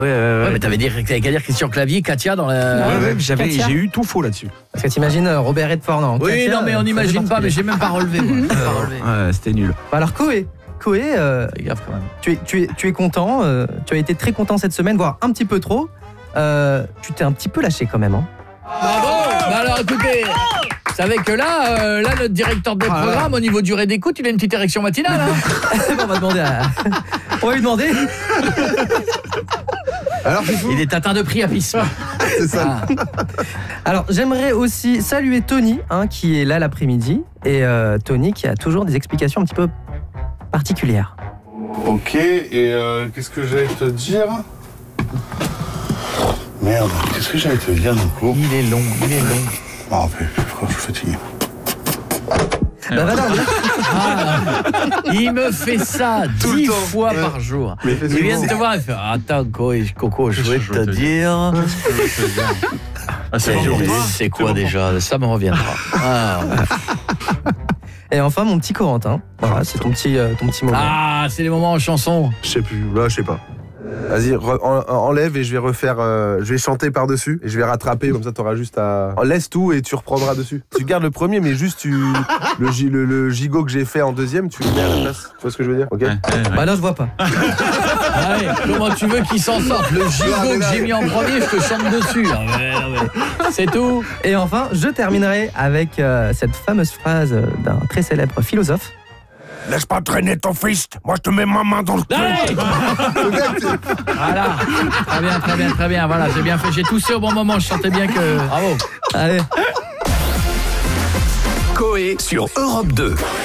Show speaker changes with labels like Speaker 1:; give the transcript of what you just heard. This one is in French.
Speaker 1: Ouais, mais t'avais qu'à dire Christian Clavier, Katia dans la...
Speaker 2: Ouais,
Speaker 3: Katia.
Speaker 2: j'ai eu tout faux là-dessus.
Speaker 4: Parce que t'imagines Robert Redford, non?
Speaker 1: Oui,
Speaker 4: Katia,
Speaker 1: non, mais on n'imagine pas, mais j'ai même pas relevé, moi.
Speaker 2: Ouais, c'était nul.
Speaker 4: Alors Koé,
Speaker 1: C'est grave quand même.
Speaker 4: tu es content, tu as été très content cette semaine, voire un petit peu trop. Tu t'es un petit peu lâché quand même, hein.
Speaker 1: Bravo. Bah alors écoutez, vous savez que là notre directeur des programmes, au niveau durée d'écoute, il a une petite érection matinale. Hein.
Speaker 4: On va lui demander.
Speaker 3: Alors, c'est fou.
Speaker 1: Il est atteint de priapisme.
Speaker 3: C'est ça.
Speaker 4: Alors j'aimerais aussi saluer Tony, hein, qui est là l'après-midi, et Tony qui a toujours des explications un petit peu particulières.
Speaker 5: Ok, et qu'est-ce que j'allais te dire? Merde, qu'est-ce que j'allais te dire du coup?
Speaker 1: Il est long.
Speaker 5: Ah, mais je suis fatigué.
Speaker 1: Il me fait ça
Speaker 3: Tout
Speaker 1: 10
Speaker 3: le temps.
Speaker 1: fois par jour.
Speaker 3: Mais
Speaker 1: Il vient de te voir, il fait attends Coco, je voulais te dire. C'est quoi déjà? Ça me reviendra.
Speaker 4: Et enfin mon petit Corentin, voilà, c'est ton petit moment.
Speaker 1: Ah, c'est les moments en chanson.
Speaker 3: Je sais plus, là, je sais pas. Vas-y, enlève et je vais refaire. Je vais chanter par-dessus et je vais rattraper, comme ça t'auras juste à. Laisse tout et tu reprendras dessus. Tu gardes le premier, mais juste le gigot que j'ai fait en deuxième, tu le mets à la place. Tu vois ce que je veux dire? Ok.
Speaker 4: Bah là je vois pas.
Speaker 1: Ah ouais, comment tu veux qu'il s'en sorte? Le gigot que j'ai mis en premier, je te chante dessus. Non, mais, c'est tout.
Speaker 4: Et enfin, je terminerai avec cette fameuse phrase d'un très célèbre philosophe.
Speaker 6: Laisse pas traîner ton fist, moi je te mets ma main dans le cul.
Speaker 1: Allez. Voilà, très bien, voilà, j'ai bien fait, j'ai toussé au bon moment, je sentais bien que... Bravo.
Speaker 4: Allez.
Speaker 6: Coé sur Europe 2.